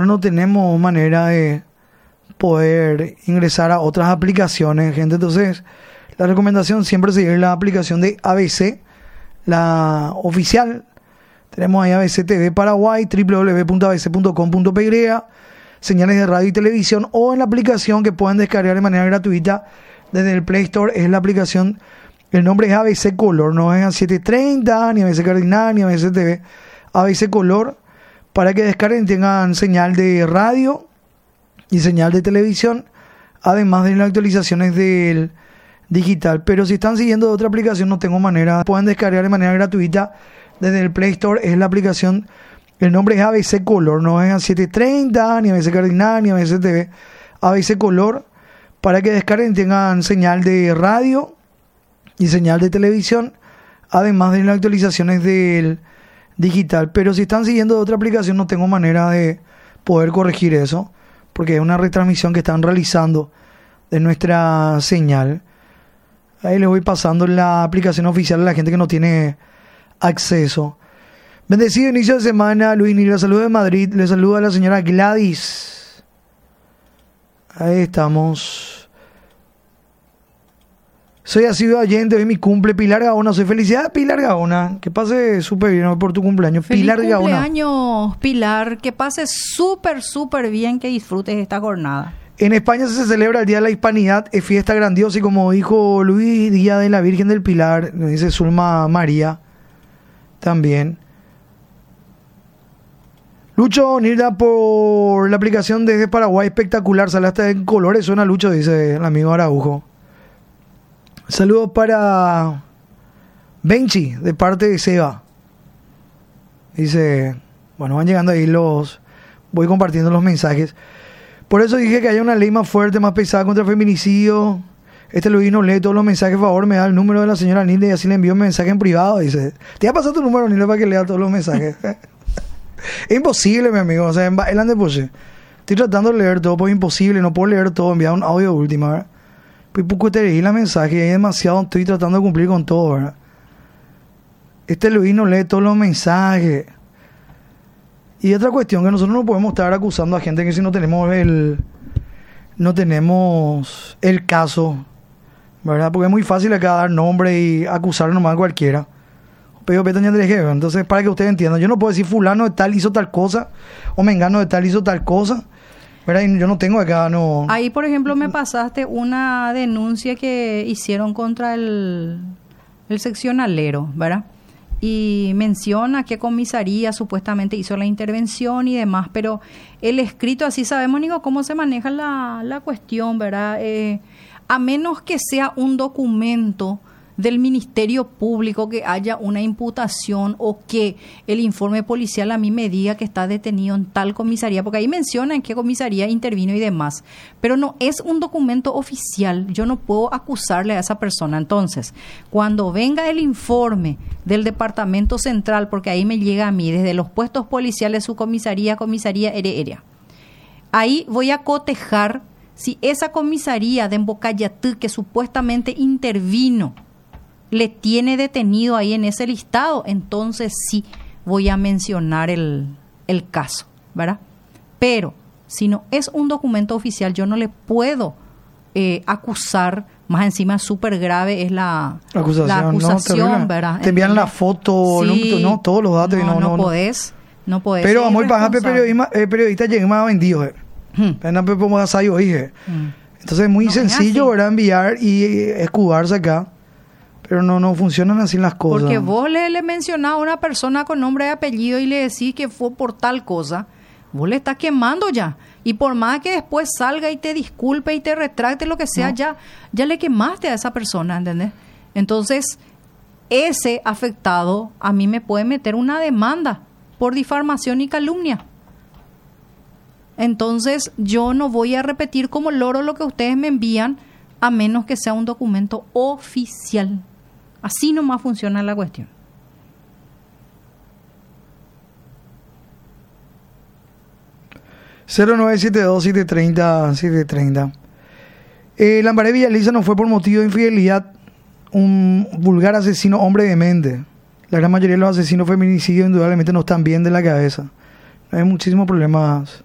ahora no tenemos manera de poder ingresar a otras aplicaciones, gente. Entonces, la recomendación siempre es seguir la aplicación de ABC, la oficial. Tenemos ahí ABC TV Paraguay, www.abc.com.py, señales de radio y televisión, o en la aplicación que pueden descargar de manera gratuita desde el Play Store. Es la aplicación, el nombre es ABC Color, no es A730, ni ABC Cardinal, ni ABC TV, ABC Color, para que descarguen y tengan señal de radio y señal de televisión, además de las actualizaciones del digital. Pero si están siguiendo otra aplicación, no tengo manera, pueden descargar de manera gratuita desde el Play Store. Es la aplicación, el nombre es ABC Color, no es A730, ni ABC Cardinal, ni ABC TV, ABC Color, para que descarguen y tengan señal de radio y señal de televisión, además de las actualizaciones del digital. Pero si están siguiendo otra aplicación, no tengo manera de poder corregir eso, porque es una retransmisión que están realizando de nuestra señal. Ahí les voy pasando la aplicación oficial a la gente que no tiene acceso. Bendecido inicio de semana, Luis, y le saludo de Madrid. Le saluda a la señora Gladys. Ahí estamos. Soy así de oyente, hoy mi cumple, Pilar Gaona. Soy felicidad, Pilar Gaona. Que pase súper bien hoy por tu cumpleaños. Feliz Pilar Gaona. cumpleaños, Pilar. Que pase súper bien, que disfrutes esta jornada. En España se celebra el Día de la Hispanidad, es fiesta grandiosa, y como dijo Luis, Día de la Virgen del Pilar, nos dice Zulma María también. Lucho Nilda por la aplicación desde Paraguay, espectacular, sale hasta en colores, suena Lucho, dice el amigo Araujo. Saludos para Benchi, de parte de Seba. Dice, bueno, van llegando ahí voy compartiendo los mensajes. Por eso dije que haya una ley más fuerte, más pesada contra el feminicidio. Luis no lee todos los mensajes, por favor, me da el número de la señora Nilda y así le envío un mensaje en privado. Dice, te voy a pasar tu número, Nilda, para que lea todos los mensajes. Es imposible, mi amigo, o sea, estoy tratando de leer todo, pues es imposible, no puedo leer todo, enviar un audio último, ¿verdad? Pues poco te leí la mensaje y hay demasiado, estoy tratando de cumplir con todo, ¿verdad? Luis no lee todos los mensajes. Y otra cuestión, que nosotros no podemos estar acusando a gente que si no tenemos el caso, ¿verdad? Porque es muy fácil acá dar nombre y acusar nomás a cualquiera. Pero entonces, para que ustedes entiendan, yo no puedo decir fulano de tal hizo tal cosa o mengano de tal hizo tal cosa, ¿verdad? Y yo no tengo acá, no. Ahí, por ejemplo, me pasaste una denuncia que hicieron contra el seccionalero, ¿verdad? Y menciona qué comisaría supuestamente hizo la intervención y demás, pero el escrito, así sabemos, Nico, cómo se maneja la cuestión, ¿verdad? A menos que sea un documento del Ministerio Público, que haya una imputación o que el informe policial a mí me diga que está detenido en tal comisaría, porque ahí menciona en qué comisaría intervino y demás, pero no es un documento oficial, yo no puedo acusarle a esa persona. Entonces, cuando venga el informe del Departamento Central, porque ahí me llega a mí desde los puestos policiales, su comisaría aérea, ahí voy a cotejar si esa comisaría de Embocayatú, que supuestamente intervino, le tiene detenido ahí en ese listado, entonces sí voy a mencionar el caso, ¿verdad? Pero si no es un documento oficial, yo no le puedo acusar, más encima súper grave es la acusación, no, ¿verdad? Te envían la foto, sí, no, todos los datos. No podés. Pero vamos a periodista llega más vendido. Entonces es muy sencillo, ¿verdad? Enviar y escudarse acá. Pero no funcionan así las cosas. Porque vos le mencionás a una persona con nombre y apellido y le decís que fue por tal cosa, vos le estás quemando ya. Y por más que después salga y te disculpe y te retracte lo que sea, ya le quemaste a esa persona, ¿entendés? Entonces, ese afectado a mí me puede meter una demanda por difamación y calumnia. Entonces, yo no voy a repetir como loro lo que ustedes me envían, a menos que sea un documento oficial. Así nomás funciona la cuestión. (0972-730-730) Lambaré Villaliza no fue por motivo de infidelidad un vulgar asesino hombre demente. La gran mayoría de los asesinos feminicidios indudablemente no están bien de la cabeza. Hay muchísimos problemas